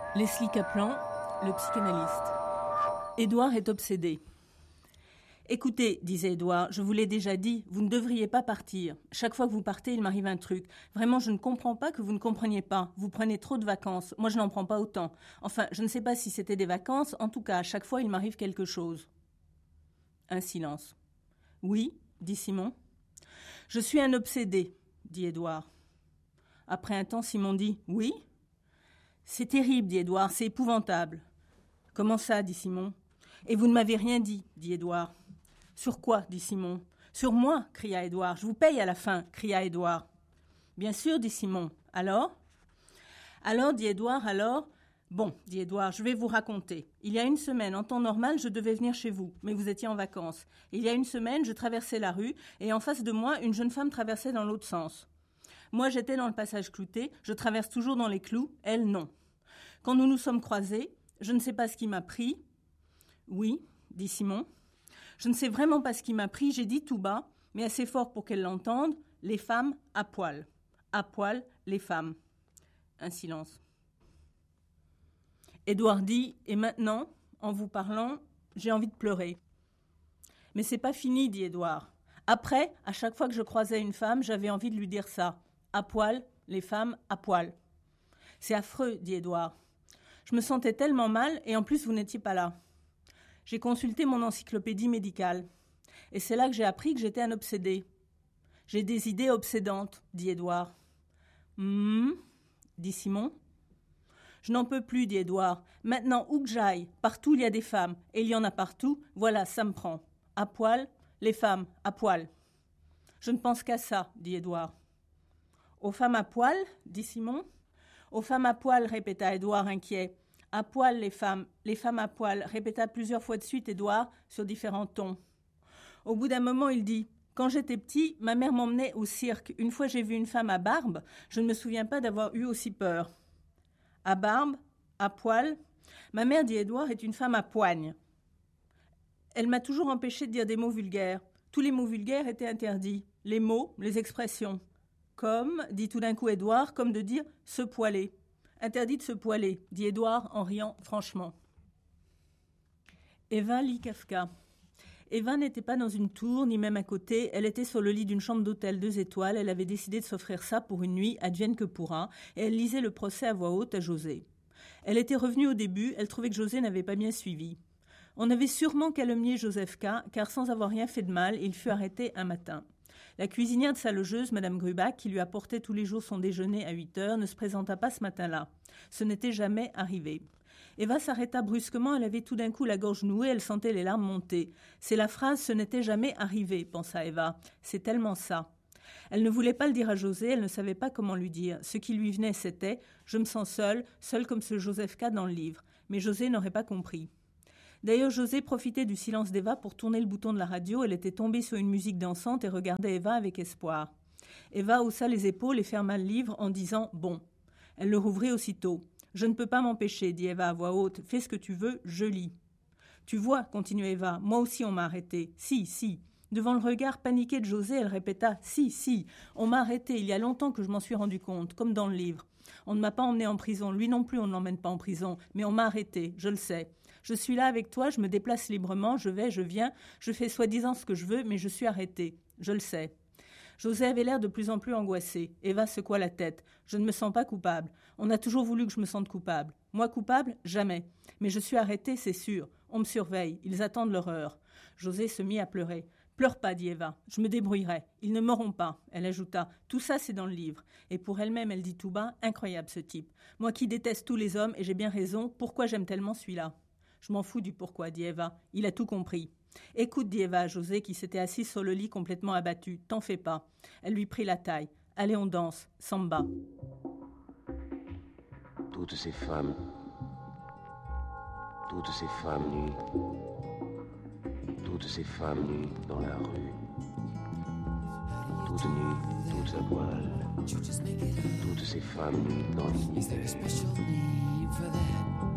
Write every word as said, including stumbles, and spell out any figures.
Leslie Kaplan, le psychanalyste. Édouard est obsédé. « Écoutez, disait Édouard, je vous l'ai déjà dit, vous ne devriez pas partir. Chaque fois que vous partez, il m'arrive un truc. Vraiment, je ne comprends pas que vous ne compreniez pas. Vous prenez trop de vacances. Moi, je n'en prends pas autant. Enfin, je ne sais pas si c'était des vacances. En tout cas, à chaque fois, il m'arrive quelque chose. » Un silence. « Oui, dit Simon. »« Je suis un obsédé, dit Édouard. » Après un temps, Simon dit « Oui ?» ?»« C'est terrible, dit Édouard, c'est épouvantable. »« Comment ça, dit Simon. »« Et vous ne m'avez rien dit, dit Édouard. »« Sur quoi, dit Simon. »« Sur moi, cria Édouard. Je vous paye à la fin, cria Édouard. »« Bien sûr, dit Simon. Alors ?»« Alors, dit Édouard, alors. »« Bon, dit Édouard, je vais vous raconter. Il y a une semaine, en temps normal, je devais venir chez vous, mais vous étiez en vacances. Il y a une semaine, je traversais la rue, et en face de moi, une jeune femme traversait dans l'autre sens. Moi, j'étais dans le passage clouté, je traverse toujours dans les clous, elle, non. Quand nous nous sommes croisés, je ne sais pas ce qui m'a pris. »« Oui, dit Simon. »« Je ne sais vraiment pas ce qui m'a pris, j'ai dit tout bas, mais assez fort pour qu'elle l'entende, les femmes à poil. À poil, les femmes. » Un silence. Édouard dit, et maintenant, en vous parlant, j'ai envie de pleurer. Mais c'est pas fini, dit Édouard. Après, à chaque fois que je croisais une femme, j'avais envie de lui dire ça. À poil, les femmes à poil. C'est affreux, dit Édouard. Je me sentais tellement mal, et en plus vous n'étiez pas là. J'ai consulté mon encyclopédie médicale. Et c'est là que j'ai appris que j'étais un obsédé. J'ai des idées obsédantes, dit Édouard. Hum, dit Simon. Je n'en peux plus, dit Édouard. Maintenant, où que j'aille, partout il y a des femmes, et il y en a partout, voilà, ça me prend. À poil, les femmes, à poil. Je ne pense qu'à ça, dit Édouard. Aux femmes à poil, dit Simon. Aux femmes à poil, répéta Édouard inquiet. À poil, les femmes, les femmes à poil, répéta plusieurs fois de suite Édouard sur différents tons. Au bout d'un moment, il dit « Quand j'étais petit, ma mère m'emmenait au cirque. Une fois, j'ai vu une femme à barbe. Je ne me souviens pas d'avoir eu aussi peur. » À barbe, à poil. Ma mère, dit Édouard, est une femme à poigne. Elle m'a toujours empêché de dire des mots vulgaires. Tous les mots vulgaires étaient interdits. Les mots, les expressions. Comme, dit tout d'un coup Édouard, comme de dire « se poiler ». Interdit de se poiler, dit Édouard en riant franchement. Eva lit Kafka. Eva n'était pas dans une tour, ni même à côté. Elle était sur le lit d'une chambre d'hôtel deux étoiles. Elle avait décidé de s'offrir ça pour une nuit, advienne que pourra, et elle lisait le procès à voix haute à José. Elle était revenue au début, elle trouvait que José n'avait pas bien suivi. On avait sûrement calomnié Joseph K., car sans avoir rien fait de mal, il fut arrêté un matin. La cuisinière de sa logeuse, Madame Grubach, qui lui apportait tous les jours son déjeuner à huit heures, ne se présenta pas ce matin-là. Ce n'était jamais arrivé. Eva s'arrêta brusquement, elle avait tout d'un coup la gorge nouée, elle sentait les larmes monter. C'est la phrase « ce n'était jamais arrivé », pensa Eva. C'est tellement ça. Elle ne voulait pas le dire à José, elle ne savait pas comment lui dire. Ce qui lui venait, c'était « je me sens seule, seule comme ce Joseph K. dans le livre ». Mais José n'aurait pas compris. D'ailleurs, José profitait du silence d'Eva pour tourner le bouton de la radio. Elle était tombée sur une musique dansante et regardait Eva avec espoir. Eva haussa les épaules et ferma le livre en disant « bon ». Elle le rouvrit aussitôt. « Je ne peux pas m'empêcher, dit Eva à voix haute. Fais ce que tu veux, je lis. »« Tu vois, continuait Eva, moi aussi on m'a arrêté. Si, si. » Devant le regard paniqué de José, elle répéta « Si, si. On m'a arrêté, il y a longtemps que je m'en suis rendu compte, comme dans le livre. On ne m'a pas emmené en prison, lui non plus on ne l'emmène pas en prison, mais on m'a arrêté, je le sais. Je suis là avec toi, je me déplace librement, je vais, je viens, je fais soi-disant ce que je veux, mais je suis arrêté, je le sais. » José avait l'air de plus en plus angoissé. Eva secoua la tête. « Je ne me sens pas coupable. On a toujours voulu que je me sente coupable. Moi coupable, jamais. Mais je suis arrêtée, c'est sûr. On me surveille, ils attendent leur heure. » José se mit à pleurer. « Pleure pas, dit Eva. Je me débrouillerai. Ils ne m'auront pas. » Elle ajouta. « Tout ça, c'est dans le livre. » Et pour elle-même, elle dit tout bas. « Incroyable ce type. Moi qui déteste tous les hommes, et j'ai bien raison, pourquoi j'aime tellement celui-là ?» « Je m'en fous du pourquoi, dit Eva. Il a tout compris. » « Écoute, dit Eva à José qui s'était assis sur le lit complètement abattu. T'en fais pas. » Elle lui prit la taille. « Allez, on danse. Samba. » Toutes ces femmes, toutes ces femmes nues, toutes ces femmes nues dans la rue, toutes nues, toutes à poil, toutes ces femmes nues dans l'univers.